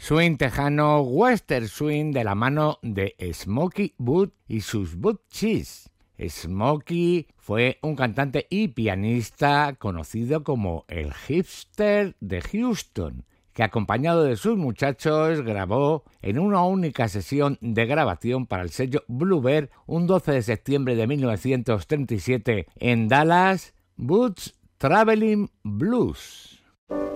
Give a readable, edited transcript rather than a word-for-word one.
Swing tejano, western swing de la mano de Smokey Boot y sus Boot Cheese. Smokey fue un cantante y pianista conocido como el hipster de Houston, que acompañado de sus muchachos grabó en una única sesión de grabación para el sello Bluebird un 12 de septiembre de 1937 en Dallas, Boots Traveling Blues.